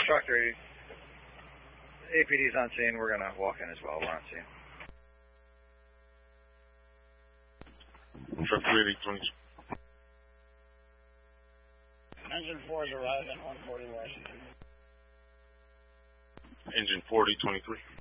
truck ready. APD's on scene. We're going to walk in as well. We're on scene. Truck ready, 20. Engine 4 is arriving, 140 Washington. Engine 40, 23.